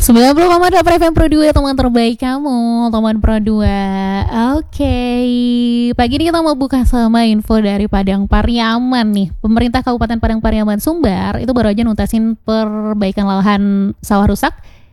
90,8 FM Pro 2, teman terbaik kamu, teman Pro 2. Oke, pagi ini kita mau buka sama info dari Padang Pariaman nih. Pemerintah Kabupaten Padang Pariaman Sumbar itu baru aja nuntasin perbaikan lahan sawah rusak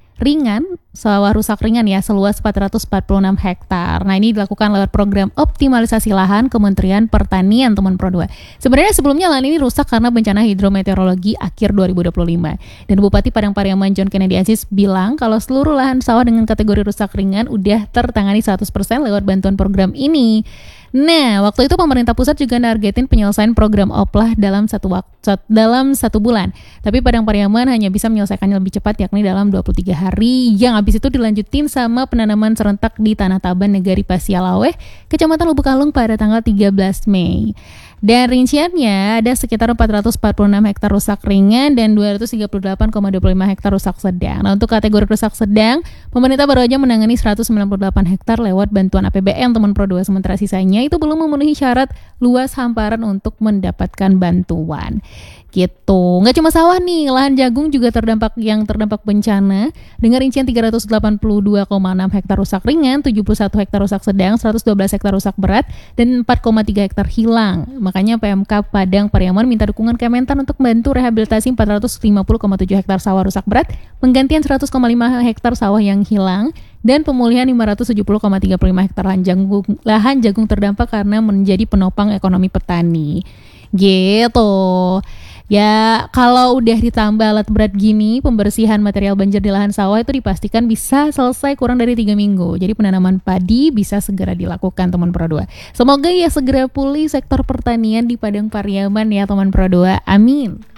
ringan ya, seluas 446 hektar. Nah, ini dilakukan lewat program optimalisasi lahan Kementerian Pertanian, teman Pro 2. Sebenarnya sebelumnya lahan ini rusak karena bencana hidrometeorologi akhir 2025. Dan Bupati Padang Pariaman John Kennedy Aziz bilang kalau seluruh lahan sawah dengan kategori rusak ringan udah tertangani 100% lewat bantuan program ini. Nah, waktu itu pemerintah pusat juga nargetin penyelesaian program OPLAH dalam satu bulan. Tapi Padang Pariaman hanya bisa menyelesaikannya lebih cepat, yakni dalam 23 hari. Yang habis itu dilanjutin sama penanaman serentak di Tanah Taban, Negari Pasialaweh, Kecamatan Lubuk Alung pada tanggal 13 Mei. Dan rinciannya ada sekitar 446 hektar rusak ringan dan 238,25 hektar rusak sedang. Nah, untuk kategori rusak sedang, pemerintah baru aja menangani 198 hektar lewat bantuan APBN, teman Pro 2. Sementara sisanya itu belum memenuhi syarat luas hamparan untuk mendapatkan bantuan. Gitu. Nggak cuma sawah nih, lahan jagung juga terdampak bencana dengan rincian 382,6 hektar rusak ringan, 71 hektar rusak sedang, 112 hektar rusak berat, dan 4,3 hektar hilang. Makanya PMK Padang Pariaman minta dukungan Kementan untuk bantu rehabilitasi 450,7 hektar sawah rusak berat, penggantian 100,5 hektar sawah yang hilang, dan pemulihan 570,35 hektar lahan jagung terdampak karena menjadi penopang ekonomi petani. Gitu. Ya, kalau udah ditambah alat berat gini, pembersihan material banjir di lahan sawah itu dipastikan bisa selesai kurang dari 3 minggu. Jadi penanaman padi bisa segera dilakukan, teman Pro 2. Semoga ya segera pulih sektor pertanian di Padang Pariaman ya, teman Pro 2. Amin.